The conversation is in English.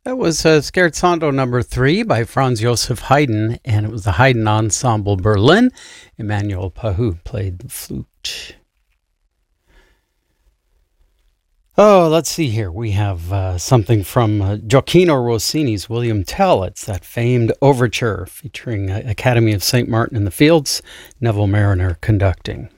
That was Scherzando number 3 by Franz Joseph Haydn, and it was the Haydn Ensemble Berlin. Emmanuel Pahud played the flute. Oh, let's see here. We have something from Gioacchino Rossini's William Tell. It's that famed overture featuring Academy of St. Martin in the Fields, Neville Marriner conducting.